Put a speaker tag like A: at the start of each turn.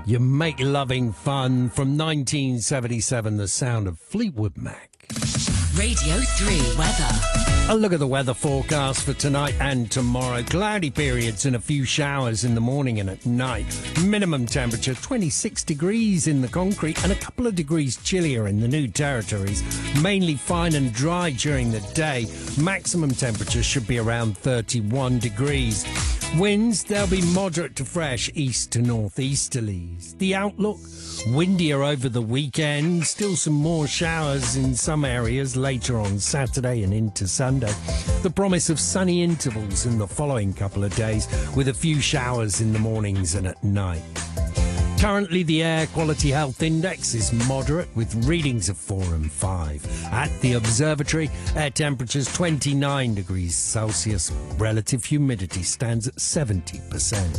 A: Your make-loving fun from 1977, the sound of Fleetwood Mac.
B: Radio 3 weather.
A: A look at the weather forecast for tonight and tomorrow. Cloudy periods and a few showers in the morning and at night. Minimum temperature 26 degrees in the concrete and a couple of degrees chillier in the New Territories. Mainly fine and dry during the day. Maximum temperature should be around 31 degrees. Winds, they'll be moderate to fresh east to northeasterlies. The outlook, windier over the weekend. Still some more showers in some areas later on Saturday and into Sunday. The promise of sunny intervals in the following couple of days with a few showers in the mornings and at night. Currently, the Air Quality Health Index is moderate with readings of 4 and 5. At the observatory, air temperatures 29 degrees Celsius. Relative humidity stands at 70%.